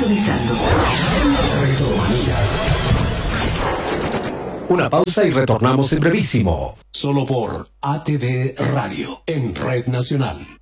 sintonizando. Retromanía. Una pausa y retornamos en brevísimo. Solo por ATV Radio, en Red Nacional.